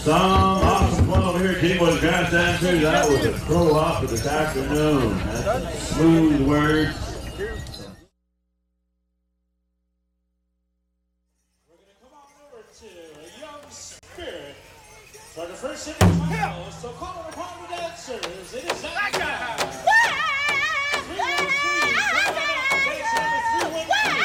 Some awesome fun over here at Kingwood Grandstand too. That was a throw off for this afternoon. That's smooth words. We're going to come on over to a young spirit for the first semifinals. So call